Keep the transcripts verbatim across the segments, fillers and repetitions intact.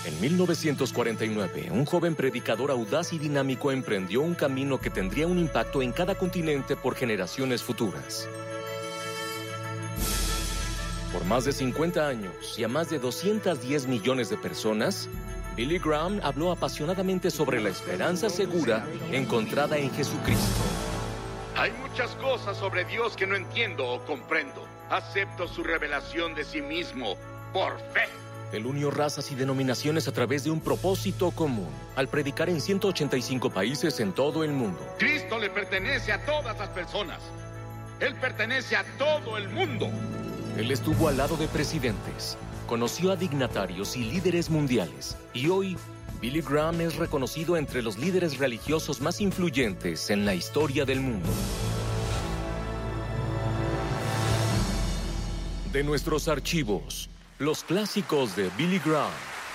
En mil novecientos cuarenta y nueve, un joven predicador audaz y dinámico emprendió un camino que tendría un impacto en cada continente por generaciones futuras. Por más de cincuenta años y a más de doscientos diez millones de personas, Billy Graham habló apasionadamente sobre la esperanza segura encontrada en Jesucristo. Hay muchas cosas sobre Dios que no entiendo o comprendo. Acepto su revelación de sí mismo por fe. Él unió razas y denominaciones a través de un propósito común, al predicar en ciento ochenta y cinco países en todo el mundo. Cristo le pertenece a todas las personas. Él pertenece a todo el mundo. Él estuvo al lado de presidentes, conoció a dignatarios y líderes mundiales, y hoy Billy Graham es reconocido entre los líderes religiosos más influyentes en la historia del mundo. De nuestros archivos, los clásicos de Billy Graham.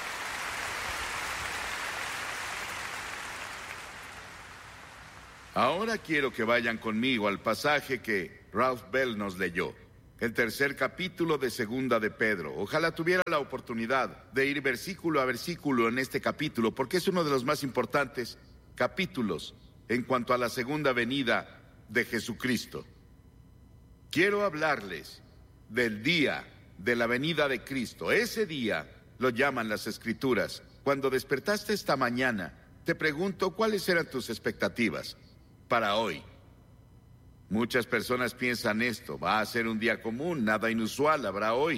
Ahora quiero que vayan conmigo al pasaje que Ralph Bell nos leyó. El tercer capítulo de Segunda de Pedro. Ojalá tuviera la oportunidad de ir versículo a versículo en este capítulo, porque es uno de los más importantes capítulos en cuanto a la segunda venida de Jesucristo. Quiero hablarles del día de la venida de Cristo. Ese día lo llaman las Escrituras. Cuando despertaste esta mañana, te pregunto, ¿cuáles eran tus expectativas para hoy? Muchas personas piensan esto: va a ser un día común, nada inusual habrá hoy.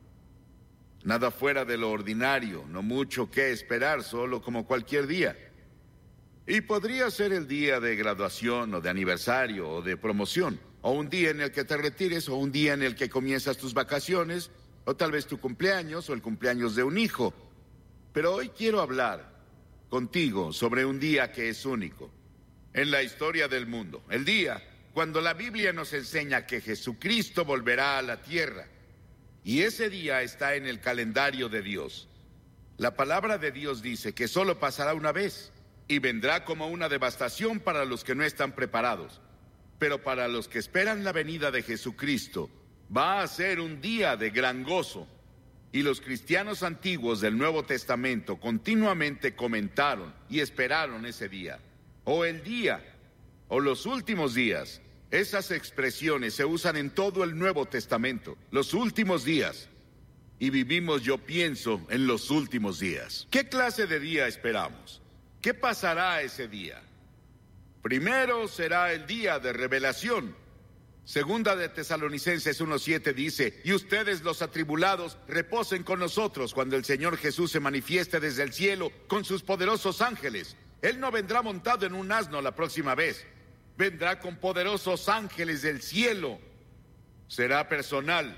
Nada fuera de lo ordinario, no mucho que esperar, solo como cualquier día. Y podría ser el día de graduación, o de aniversario, o de promoción, o un día en el que te retires, o un día en el que comienzas tus vacaciones, o tal vez tu cumpleaños, o el cumpleaños de un hijo. Pero hoy quiero hablar contigo sobre un día que es único en la historia del mundo. El día cuando la Biblia nos enseña que Jesucristo volverá a la tierra. Y ese día está en el calendario de Dios. La palabra de Dios dice que solo pasará una vez y vendrá como una devastación para los que no están preparados. Pero para los que esperan la venida de Jesucristo, va a ser un día de gran gozo. Y los cristianos antiguos del Nuevo Testamento continuamente comentaron y esperaron ese día. O el día, o los últimos días. Esas expresiones se usan en todo el Nuevo Testamento. Los últimos días. Y vivimos, yo pienso, en los últimos días. ¿Qué clase de día esperamos? ¿Qué pasará ese día? Primero será el día de revelación. Segunda de Tesalonicenses uno siete dice: y ustedes los atribulados reposen con nosotros cuando el Señor Jesús se manifieste desde el cielo con sus poderosos ángeles. Él no vendrá montado en un asno la próxima vez. Vendrá con poderosos ángeles del cielo. Será personal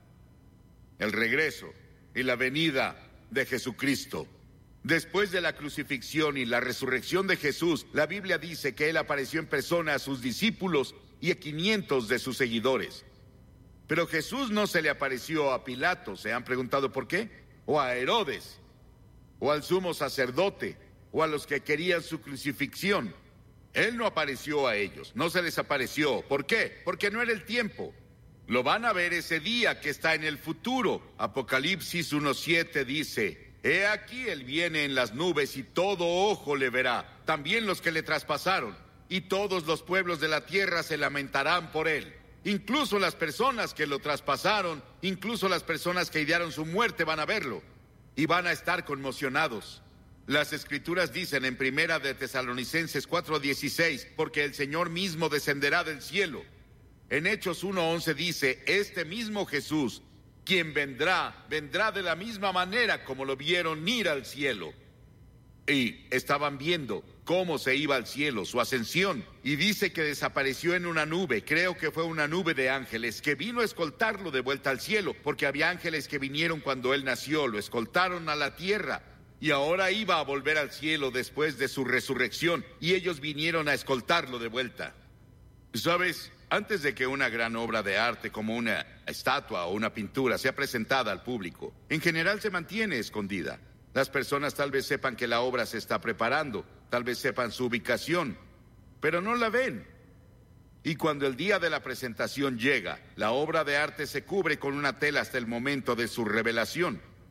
el regreso y la venida de Jesucristo. Después de la crucifixión y la resurrección de Jesús, la Biblia dice que Él apareció en persona a sus discípulos y a quinientos de sus seguidores. Pero Jesús no se le apareció a Pilato, ¿se han preguntado por qué? O a Herodes, o al sumo sacerdote, o a los que querían su crucifixión. Él no apareció a ellos, no se les apareció. ¿Por qué? Porque no era el tiempo. Lo van a ver ese día que está en el futuro. Apocalipsis uno siete dice: he aquí él viene en las nubes y todo ojo le verá, también los que le traspasaron, y todos los pueblos de la tierra se lamentarán por él. Incluso las personas que lo traspasaron, incluso las personas que idearon su muerte van a verlo y van a estar conmocionados. Las Escrituras dicen en Primera de Tesalonicenses cuatro dieciséis, porque el Señor mismo descenderá del cielo. En Hechos uno once dice: este mismo Jesús, quien vendrá, vendrá de la misma manera como lo vieron ir al cielo. Y estaban viendo cómo se iba al cielo, su ascensión. Y dice que desapareció en una nube, creo que fue una nube de ángeles, que vino a escoltarlo de vuelta al cielo, porque había ángeles que vinieron cuando él nació, lo escoltaron a la tierra. Y ahora iba a volver al cielo después de su resurrección, y ellos vinieron a escoltarlo de vuelta. ¿Sabes? Antes de que una gran obra de arte como una estatua o una pintura sea presentada al público, en general se mantiene escondida. Las personas tal vez sepan que la obra se está preparando, tal vez sepan su ubicación, pero no la ven. Y cuando el día de la presentación llega, la obra de arte se cubre con una tela hasta el momento de su revelación.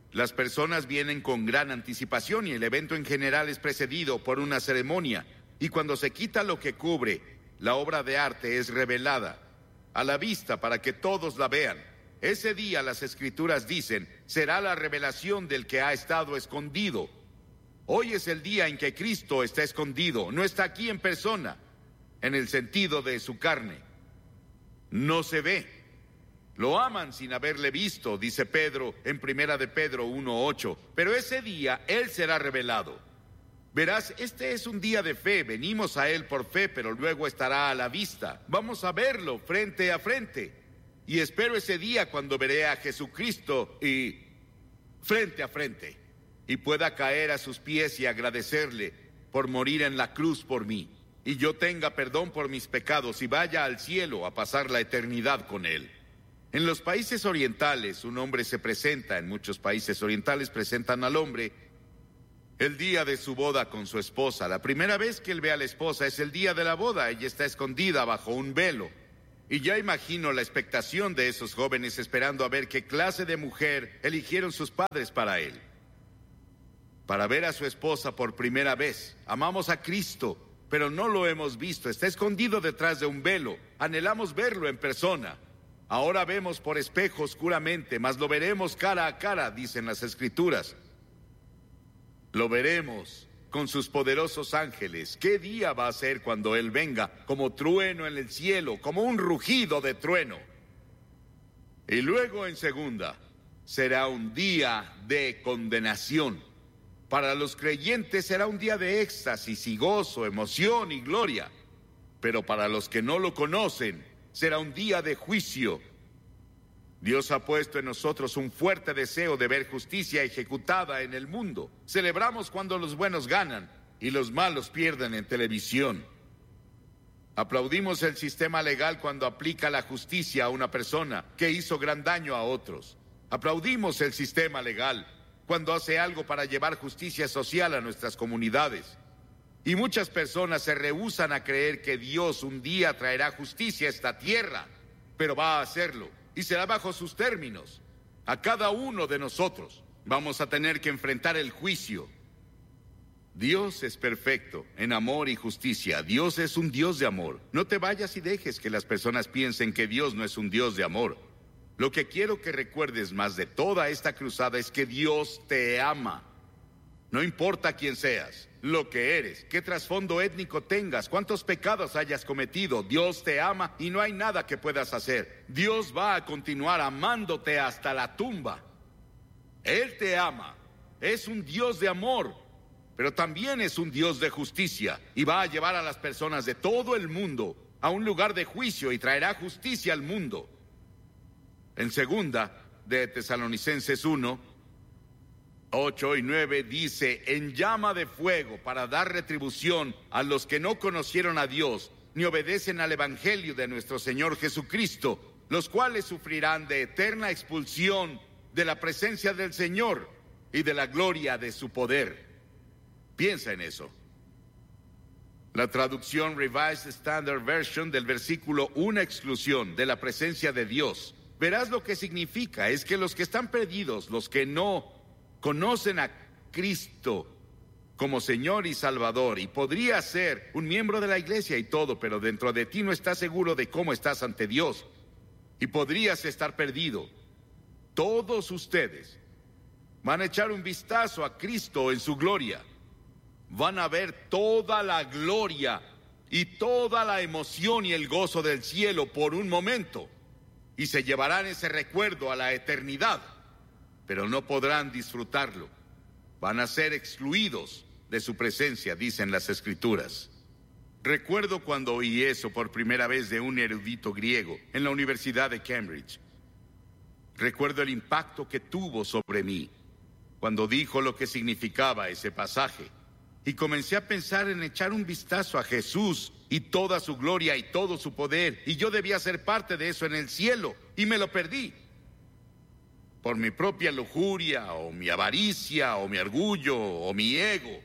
Las personas vienen con gran anticipación y el evento en general es precedido por una ceremonia. Y cuando se quita lo que cubre, la obra de arte es revelada a la vista para que todos la vean. Ese día, las Escrituras dicen, será la revelación del que ha estado escondido. Hoy es el día en que Cristo está escondido, no está aquí en persona, en el sentido de su carne. No se ve. Lo aman sin haberle visto, dice Pedro en Primera de Pedro uno ocho. Pero ese día Él será revelado. Verás, este es un día de fe. Venimos a Él por fe, pero luego estará a la vista. Vamos a verlo frente a frente. Y espero ese día cuando veré a Jesucristo y frente a frente. Y pueda caer a sus pies y agradecerle por morir en la cruz por mí. Y yo tenga perdón por mis pecados y vaya al cielo a pasar la eternidad con Él. En los países orientales, un hombre se presenta, en muchos países orientales presentan al hombre el día de su boda con su esposa. La primera vez que él ve a la esposa es el día de la boda. Ella está escondida bajo un velo. Y ya imagino la expectación de esos jóvenes esperando a ver qué clase de mujer eligieron sus padres para él. Para ver a su esposa por primera vez. Amamos a Cristo, pero no lo hemos visto. Está escondido detrás de un velo. Anhelamos verlo en persona. Ahora vemos por espejo oscuramente, mas lo veremos cara a cara, dicen las Escrituras. Lo veremos con sus poderosos ángeles. ¿Qué día va a ser cuando Él venga? Como trueno en el cielo, como un rugido de trueno. Y luego en segunda, será un día de condenación. Para los creyentes será un día de éxtasis y gozo, emoción y gloria. Pero para los que no lo conocen, será un día de juicio. Dios ha puesto en nosotros un fuerte deseo de ver justicia ejecutada en el mundo. Celebramos cuando los buenos ganan y los malos pierden en televisión. Aplaudimos el sistema legal cuando aplica la justicia a una persona que hizo gran daño a otros. Aplaudimos el sistema legal cuando hace algo para llevar justicia social a nuestras comunidades. Y muchas personas se rehúsan a creer que Dios un día traerá justicia a esta tierra, pero va a hacerlo, y será bajo sus términos. A cada uno de nosotros vamos a tener que enfrentar el juicio. Dios es perfecto en amor y justicia. Dios es un Dios de amor. No te vayas y dejes que las personas piensen que Dios no es un Dios de amor. Lo que quiero que recuerdes más de toda esta cruzada es que Dios te ama. No importa quién seas, lo que eres, qué trasfondo étnico tengas, cuántos pecados hayas cometido, Dios te ama y no hay nada que puedas hacer. Dios va a continuar amándote hasta la tumba. Él te ama, es un Dios de amor, pero también es un Dios de justicia y va a llevar a las personas de todo el mundo a un lugar de juicio y traerá justicia al mundo. En segunda de Tesalonicenses uno, ocho y nueve dice, en llama de fuego para dar retribución a los que no conocieron a Dios ni obedecen al evangelio de nuestro Señor Jesucristo, los cuales sufrirán de eterna expulsión de la presencia del Señor y de la gloria de su poder. Piensa en eso. La traducción Revised Standard Version del versículo, una exclusión de la presencia de Dios. Verás lo que significa, es que los que están perdidos, los que no conocen a Cristo como Señor y Salvador, y podría ser un miembro de la iglesia y todo, pero dentro de ti no estás seguro de cómo estás ante Dios, y podrías estar perdido. Todos ustedes van a echar un vistazo a Cristo en su gloria. Van a ver toda la gloria y toda la emoción y el gozo del cielo por un momento, y se llevarán ese recuerdo a la eternidad, pero no podrán disfrutarlo. Van a ser excluidos de su presencia, dicen las Escrituras. Recuerdo cuando oí eso por primera vez de un erudito griego en la Universidad de Cambridge. Recuerdo el impacto que tuvo sobre mí cuando dijo lo que significaba ese pasaje. Y comencé a pensar en echar un vistazo a Jesús y toda su gloria y todo su poder. Y yo debía ser parte de eso en el cielo, y me lo perdí. Por mi propia lujuria, o mi avaricia, o mi orgullo, o mi ego.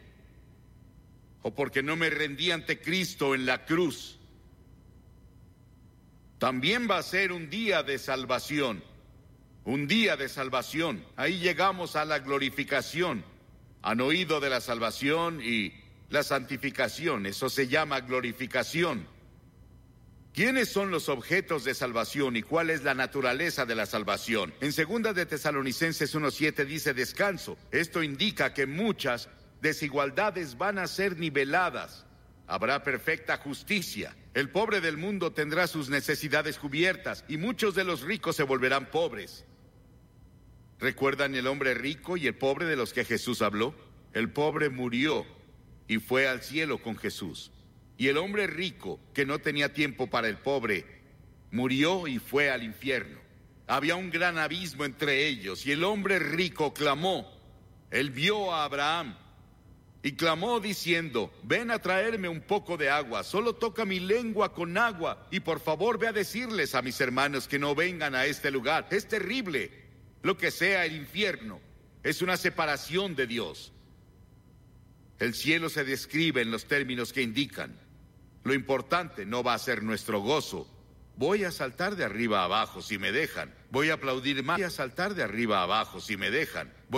O porque no me rendí ante Cristo en la cruz. También va a ser un día de salvación. Un día de salvación. Ahí llegamos a la glorificación. Han oído de la salvación y la santificación. Eso se llama glorificación. ¿Quiénes son los objetos de salvación y cuál es la naturaleza de la salvación? En segunda de Tesalonicenses uno siete dice descanso. Esto indica que muchas desigualdades van a ser niveladas. Habrá perfecta justicia. El pobre del mundo tendrá sus necesidades cubiertas y muchos de los ricos se volverán pobres. ¿Recuerdan el hombre rico y el pobre de los que Jesús habló? El pobre murió y fue al cielo con Jesús. Y el hombre rico, que no tenía tiempo para el pobre, murió y fue al infierno. Había un gran abismo entre ellos, y el hombre rico clamó. Él vio a Abraham, y clamó diciendo, ven a traerme un poco de agua, solo toca mi lengua con agua, y por favor ve a decirles a mis hermanos que no vengan a este lugar. Es terrible, lo que sea el infierno, es una separación de Dios. El cielo se describe en los términos que indican. Lo importante no va a ser nuestro gozo. Voy a saltar de arriba a abajo si me dejan. Voy a aplaudir más. Voy a saltar de arriba a abajo si me dejan. Voy